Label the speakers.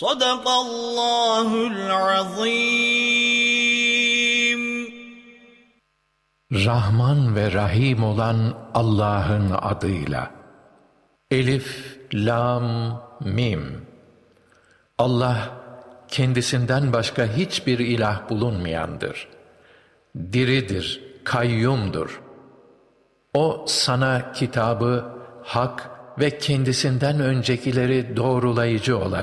Speaker 1: Sadakallahul azim.
Speaker 2: Rahman ve Rahim olan Allah'ın adıyla. Elif, Lam, Mim. Allah, kendisinden başka hiçbir ilah bulunmayandır. Diridir, kayyumdur. O sana kitabı, hak ve kendisinden öncekileri doğrulayıcı olarak